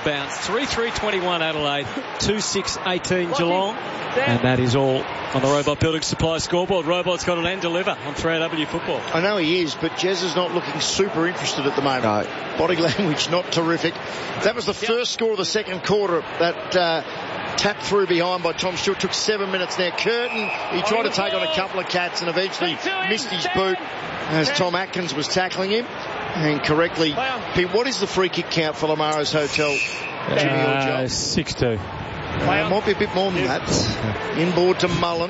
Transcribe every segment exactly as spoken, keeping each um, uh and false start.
bounds. three three twenty-one Adelaide, two six eighteen Geelong. And that is all on the Robot Building Supply scoreboard. Robot's got an end deliver on three R W football. I know he is, but Jez is not looking super interested at the moment. No. Body language not terrific. That was the first score of the second quarter. That uh, tap through behind by Tom Stewart took seven minutes now. Curtin, he tried to take on a couple of cats and eventually missed his boot as Tom Atkins was tackling him. And correctly, what is the free kick count for Lamaro's Hotel, Jimmy or Joe? Uh, six two. Uh, might be a bit more than that. Inboard to Mullen.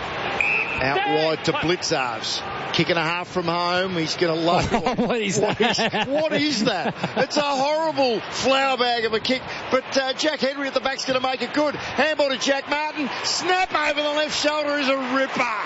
Out wide to Blitzarves. Kick and a half from home. He's going to love it. What is what that? Is, what is that? It's a horrible flower bag of a kick. But uh, Jack Henry at the back's going to make it good. Handball to Jack Martin. Snap over the left shoulder is a ripper.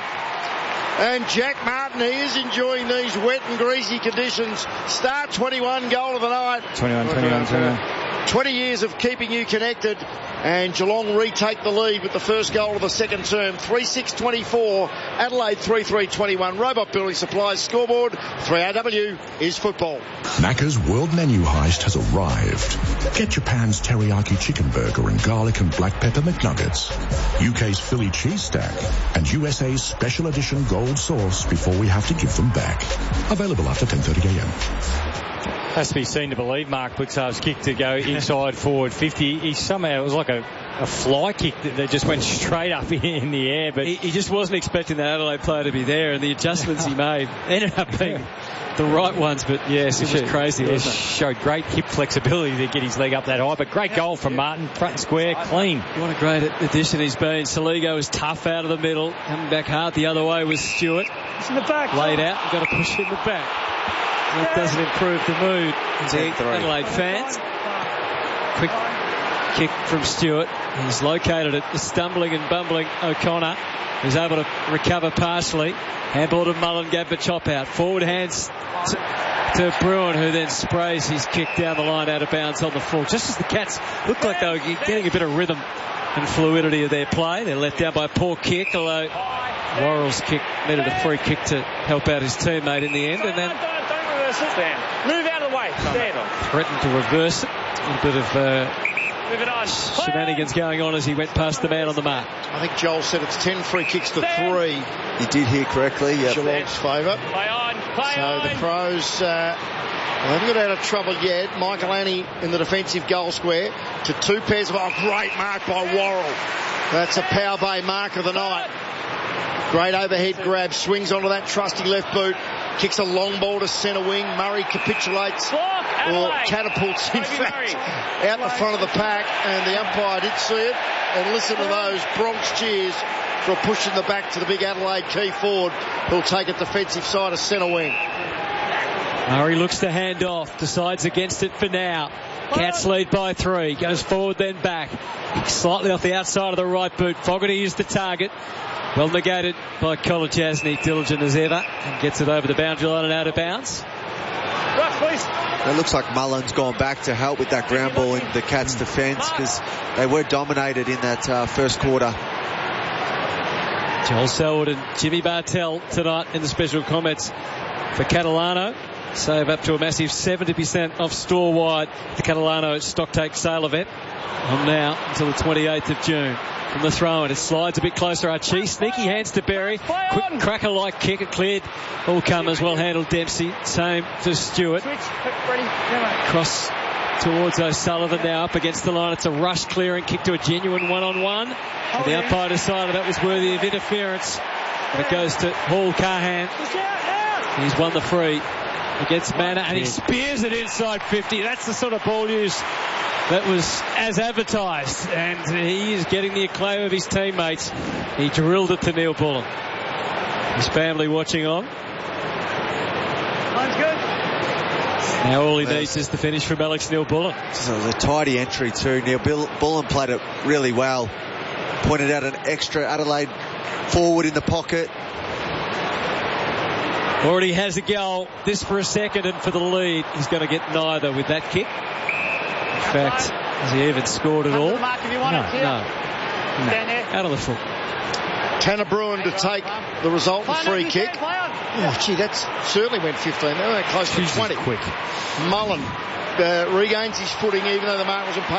And Jack Martin, he is enjoying these wet and greasy conditions. Start twenty-one, goal of the night. twenty-one, twenty-one, twenty-one. twenty years of keeping you connected. And Geelong retake the lead with the first goal of the second term. three six twenty-four. Adelaide three three twenty-one. Robot Building Supplies scoreboard. three R W is football. Macca's World Menu Heist has arrived. Get Japan's teriyaki chicken burger and garlic and black pepper McNuggets, U K's Philly cheese stack, and U S A's special edition gold sauce before we have to give them back. Available after ten thirty a.m. Has to be seen to believe Mark Blitzarve's kick to go inside forward fifty. He somehow, it was like a, a fly kick that, that just went straight up in the air. But he, he just wasn't expecting the Adelaide player to be there, and the adjustments he made ended up being the right ones. But yes, it was crazy, it wasn't it? Showed great hip flexibility to get his leg up that high. But great goal from Martin, front and square, clean. What a great addition he's been. Saligo was tough out of the middle, coming back hard the other way was Stewart. It's in the back. Laid out, you've got to push it in the back. That doesn't improve the mood. The Adelaide fans. Quick kick from Stewart. He's located it. The stumbling and bumbling O'Connor is able to recover partially. Handball to Mullen, gave the chop out. Forward hands to, to Bruin, who then sprays his kick down the line out of bounds on the full. Just as the Cats looked like they were getting a bit of rhythm and fluidity of their play. They're let down by a poor kick, although Worrell's kick needed a free kick to help out his teammate in the end. And then Stand. Move out of the way. Stand on. Threatened to reverse it. A little bit of uh, Move it on. shenanigans going on as he went past the man on the mark. I think Joel said it's ten free kicks to Stand. three. You did hear correctly. Yep. Geelong's favour. Play on. Play so on. the Crows uh, haven't got out of trouble yet. Michael Annie in the defensive goal square to two pairs of... Oh, great mark by Worrell. That's a Power Bay mark of the night. Great overhead grab. Swings onto that trusty left boot. Kicks a long ball to centre wing. Murray capitulates or catapults, in fact, out the front of the pack. And the umpire did see it. And listen to those Bronx cheers for pushing the back to the big Adelaide key forward, who'll take a defensive side of centre wing. Murray looks to hand off. Decides against it for now. Cats lead by three. Goes forward then back. Slightly off the outside of the right boot. Fogarty is the target. Well negated by Kolodjasny, diligent as ever, and gets it over the boundary line and out of bounds. Rush, please. It looks like Mullen's gone back to help with that ground ball in the Cats' defence because they were dominated in that uh, first quarter. Joel Selwood and Jimmy Bartell tonight in the special comments for Catalano. Save up to a massive seventy percent off store-wide the Catalano Stocktake sale event. On now until the twenty-eighth of June. From the throw-in, it slides a bit closer. Archie, sneaky hands to Berry. Quick cracker-like kick, it cleared. All comers, well handled Dempsey. Same to Stewart. Cross towards O'Sullivan now up against the line. It's a rush clearing kick to a genuine one-on-one. And the umpire decided that was worthy of interference. And it goes to Hall Carhan. He's won the free against Manor, and he spears it inside fifty. That's the sort of ball use that was as advertised, and he is getting the acclaim of his teammates. He drilled it to Neil Bullen. His family watching on. Line's good. Now all he needs is the finish from Alex Neil Bullen. So it was a tidy entry too. Neil Bullen played it really well. Pointed out an extra Adelaide forward in the pocket. Already has a goal. This for a second and for the lead. He's going to get neither with that kick. In fact, has he even scored at all? No, no. no. Out of the foot. Tanner Bruin to take the resultant free kick. Oh, gee, that certainly went fifteen. They went close to twenty. Quick. Mullen uh, regains his footing even though the mark wasn't paid.